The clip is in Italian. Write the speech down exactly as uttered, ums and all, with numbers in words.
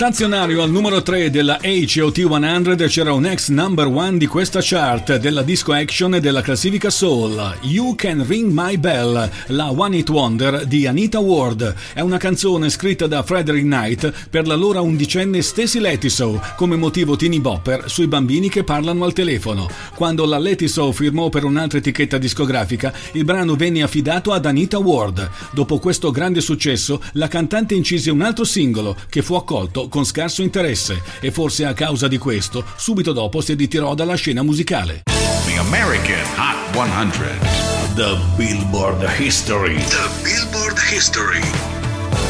Stazionario al numero tre della H O T cento c'era un ex number one di questa chart della disco action e della classifica soul, You Can Ring My Bell, la One Hit Wonder di Anita Ward. È una canzone scritta da Frederick Knight per l'allora undicenne Stacy Letisow come motivo teeny bopper sui bambini che parlano al telefono. Quando la Letisow firmò per un'altra etichetta discografica, il brano venne affidato ad Anita Ward. Dopo questo grande successo, la cantante incise un altro singolo che fu accolto con scarso interesse e forse a causa di questo subito dopo si ritirò dalla scena musicale. The American Hot one hundred. The Billboard History. The Billboard History.